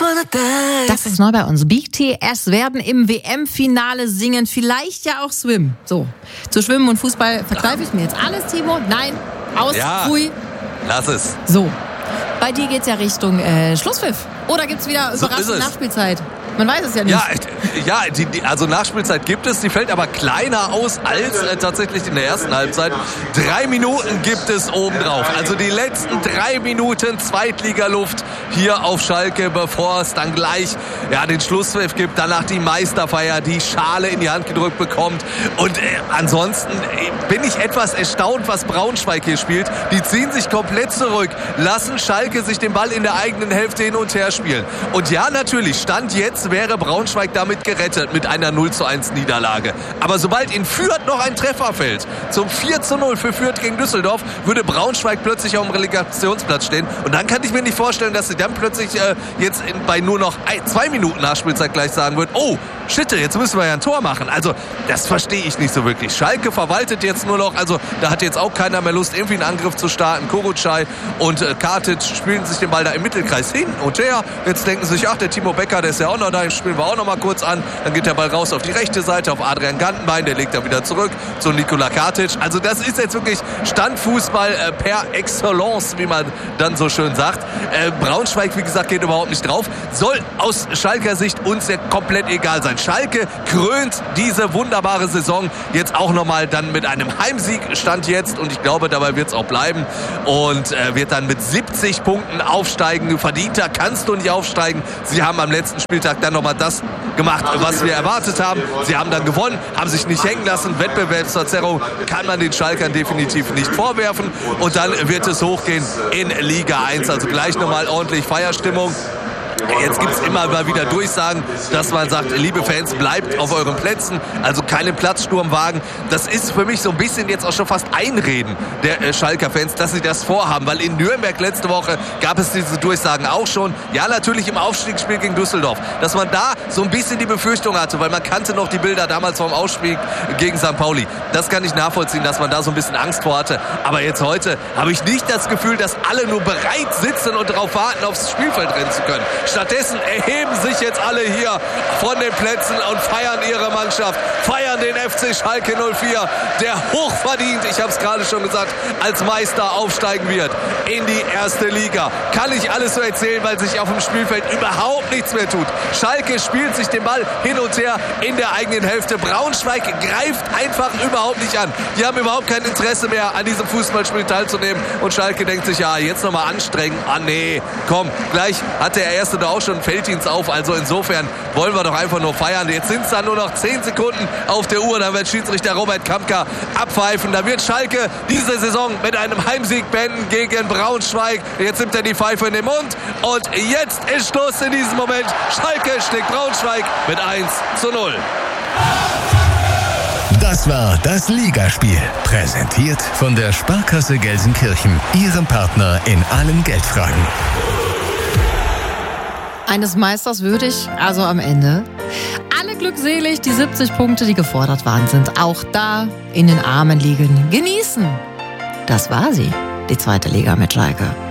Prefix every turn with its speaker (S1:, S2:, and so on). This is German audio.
S1: Das ist neu bei uns. BTS werden im WM-Finale singen, vielleicht ja auch Swim. So, zu Schwimmen und Fußball verkneife ich mir jetzt alles, Timo. Nein, aus, Pfui.
S2: Lass es.
S1: So, bei dir geht's ja Richtung Schlusspfiff. Oder gibt's wieder überraschende Nachspielzeit? Man weiß es ja nicht.
S2: Also Nachspielzeit gibt es, die fällt aber kleiner aus als tatsächlich in der ersten Halbzeit. 3 Minuten gibt es obendrauf. Also die letzten 3 Minuten Zweitligaluft hier auf Schalke, bevor es dann gleich den Schlusspfiff gibt. Danach die Meisterfeier, die Schale in die Hand gedrückt bekommt. Und ansonsten bin ich etwas erstaunt, was Braunschweig hier spielt. Die ziehen sich komplett zurück, lassen Schalke sich den Ball in der eigenen Hälfte hin und her spielen. Und ja, natürlich, Stand jetzt wäre Braunschweig damit gerettet mit einer 0:1 Niederlage. Aber sobald in Fürth noch ein Treffer fällt, zum 4:0 für Fürth gegen Düsseldorf, würde Braunschweig plötzlich auf dem Relegationsplatz stehen. Und dann kann ich mir nicht vorstellen, dass sie dann plötzlich jetzt bei nur noch 2 Minuten Nachspielzeit gleich sagen würden, oh, shit, jetzt müssen wir ja ein Tor machen. Also, das verstehe ich nicht so wirklich. Schalke verwaltet jetzt nur noch, also da hat jetzt auch keiner mehr Lust, irgendwie einen Angriff zu starten. Korucay und Kartic spielen sich den Ball da im Mittelkreis hin und her. Jetzt denken sie sich, der Timo Becker, der ist ja auch noch da, den spielen wir auch noch mal kurz an. Dann geht der Ball raus auf die rechte Seite, auf Adrian Gantenbein, der legt dann wieder zurück zu Nikola Kartic. Also das ist jetzt wirklich Standfußball per Excellence, wie man dann so schön sagt. Braunschweig, wie gesagt, geht überhaupt nicht drauf. Soll aus Schalker Sicht uns ja komplett egal sein. Schalke krönt diese wunderbare Saison jetzt auch nochmal dann mit einem Heimsieg, Stand jetzt, und ich glaube, dabei wird es auch bleiben, und wird dann mit 70 Punkten aufsteigen. Verdienter kannst du nicht aufsteigen. Sie haben am letzten Spieltag dann nochmal das gemacht, was wir erwartet haben. Sie haben dann gewonnen, haben sich nicht hängen lassen. Wettbewerbsverzerrung kann man den Schalkern definitiv nicht vorwerfen, und dann wird es hochgehen in Liga 1. Also gleich nochmal ordentlich Feierstimmung. Jetzt gibt es immer mal wieder Durchsagen, dass man sagt, liebe Fans, bleibt auf euren Plätzen, also keinen Platzsturm wagen. Das ist für mich so ein bisschen jetzt auch schon fast Einreden der Schalker Fans, dass sie das vorhaben, weil in Nürnberg letzte Woche gab es diese Durchsagen auch schon. Ja, natürlich im Aufstiegsspiel gegen Düsseldorf, dass man da so ein bisschen die Befürchtung hatte, weil man kannte noch die Bilder damals vom Ausspiel gegen St. Pauli. Das kann ich nachvollziehen, dass man da so ein bisschen Angst vor hatte. Aber jetzt heute habe ich nicht das Gefühl, dass alle nur bereit sitzen und darauf warten, aufs Spielfeld rennen zu können. Stattdessen erheben sich jetzt alle hier von den Plätzen und feiern ihre Mannschaft, feiern den FC Schalke 04, der hochverdient, ich habe es gerade schon gesagt, als Meister aufsteigen wird in die erste Liga. Kann ich alles so erzählen, weil sich auf dem Spielfeld überhaupt nichts mehr tut. Schalke spielt sich den Ball hin und her in der eigenen Hälfte. Braunschweig greift einfach überhaupt nicht an. Die haben überhaupt kein Interesse mehr, an diesem Fußballspiel teilzunehmen. Und Schalke denkt sich, jetzt nochmal anstrengen. Nee, komm, gleich hat der Erste da auch schon einen Felddienst auf. Also insofern wollen wir doch einfach nur feiern. Jetzt sind es dann nur noch 10 Sekunden auf der Uhr. Dann wird Schiedsrichter Robert Kampka abpfeifen. Da wird Schalke diese Saison mit einem Heimsieg beenden gegen Braunschweig. Jetzt nimmt er die Pfeife in den Mund. Und jetzt ist Schluss in diesem Moment. Schalke schlägt Braunschweig mit 1:0.
S3: Das war das Ligaspiel. Präsentiert von der Sparkasse Gelsenkirchen. Ihrem Partner in allen Geldfragen.
S1: Eines Meisters würdig, also am Ende. Alle glückselig, die 70 Punkte, die gefordert waren, sind auch da in den Armen liegen. Genießen. Das war sie, die zweite Liga mit Schalke.